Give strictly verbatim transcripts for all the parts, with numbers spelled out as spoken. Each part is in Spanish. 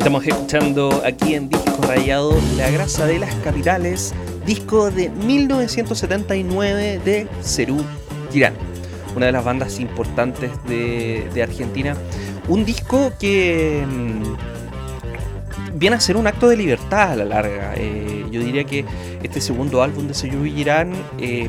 Estamos escuchando aquí en Disco Rayado La Grasa de las Capitales, disco de mil novecientos setenta y nueve de Serú Girán, una de las bandas importantes de, de Argentina. Un disco que mmm, viene a ser un acto de libertad a la larga. Eh, yo diría que este segundo álbum de Serú Girán eh,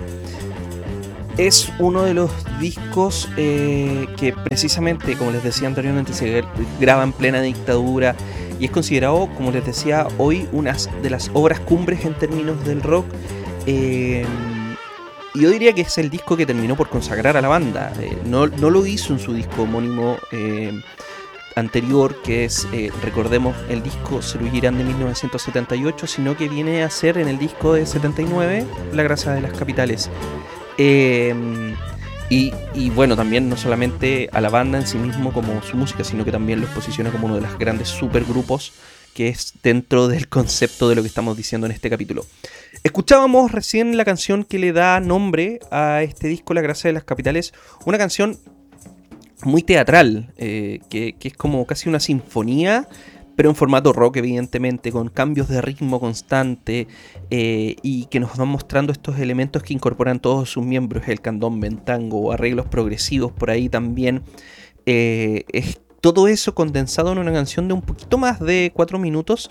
es uno de los discos eh, que precisamente, como les decía anteriormente, se graba en plena dictadura y es considerado, como les decía hoy, una de las obras cumbres en términos del rock. Eh, yo diría que es el disco que terminó por consagrar a la banda. Eh, no, no lo hizo en su disco homónimo eh, anterior, que es, eh, recordemos, el disco Serú Girán de mil novecientos setenta y ocho, sino que viene a ser en el disco de setenta y nueve, La Grasa de las Capitales. Eh, y, y bueno, también no solamente a la banda en sí mismo como su música, sino que también los posiciona como uno de los grandes supergrupos que es dentro del concepto de lo que estamos diciendo en este capítulo. Escuchábamos recién la canción que le da nombre a este disco, La Grasa de las Capitales, una canción muy teatral, eh, que, que es como casi una sinfonía, pero en formato rock, evidentemente, con cambios de ritmo constante, eh, y que nos van mostrando estos elementos que incorporan todos sus miembros, el candombe, el tango, arreglos progresivos por ahí también. Eh, es todo eso condensado en una canción de un poquito más de cuatro minutos.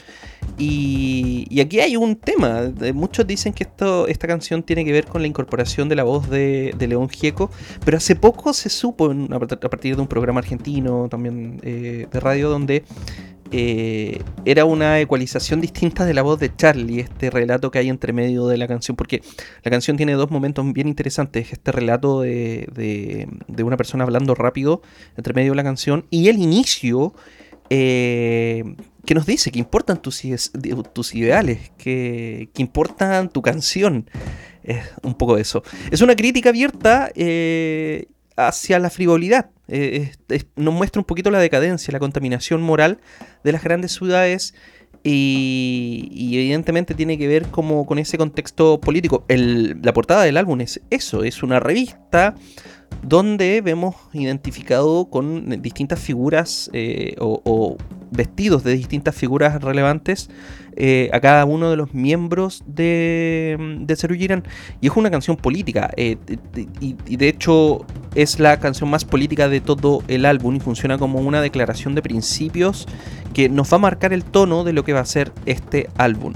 Y, y aquí hay un tema. Muchos dicen que esto, esta canción tiene que ver con la incorporación de la voz de, de León Gieco, pero hace poco se supo, en, a partir de un programa argentino también eh, de radio, donde Eh, era una ecualización distinta de la voz de Charlie, este relato que hay entre medio de la canción, porque la canción tiene dos momentos bien interesantes: este relato de, de, de una persona hablando rápido entre medio de la canción y el inicio eh, que nos dice que importan tus, tus ideales, que, que importan tu canción. Es un poco eso. Es una crítica abierta eh, hacia la frivolidad. Eh, es, es, nos muestra un poquito la decadencia, la contaminación moral de las grandes ciudades, y, y evidentemente tiene que ver como con ese contexto político. El, la portada del álbum es eso, es una revista donde vemos identificado con distintas figuras eh, o, o vestidos de distintas figuras relevantes eh, a cada uno de los miembros de, de Serú Girán, y es una canción política, eh, y, y de hecho es la canción más política de todo el álbum y funciona como una declaración de principios que nos va a marcar el tono de lo que va a ser este álbum.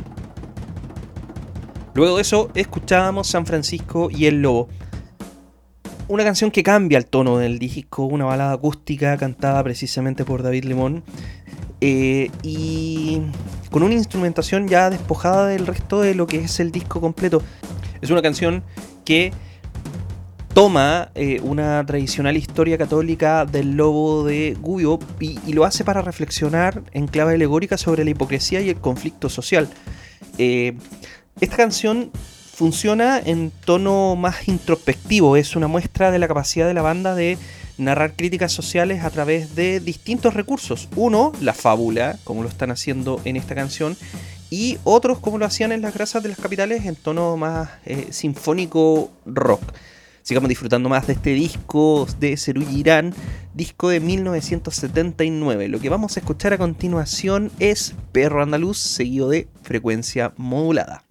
Luego de eso escuchábamos San Francisco y el Lobo, una canción que cambia el tono del disco, una balada acústica cantada precisamente por David Limón, eh, y con una instrumentación ya despojada del resto de lo que es el disco completo. Es una canción que toma eh, una tradicional historia católica del lobo de Gubbio y, y lo hace para reflexionar en clave alegórica sobre la hipocresía y el conflicto social. Eh, esta canción funciona en tono más introspectivo, es una muestra de la capacidad de la banda de narrar críticas sociales a través de distintos recursos. Uno, la fábula, como lo están haciendo en esta canción, y otros como lo hacían en Las Grasas de las Capitales, en tono más eh, sinfónico rock. Sigamos disfrutando más de este disco de Serú Girán, disco de mil novecientos setenta y nueve. Lo que vamos a escuchar a continuación es Perro Andaluz, seguido de Frecuencia Modulada.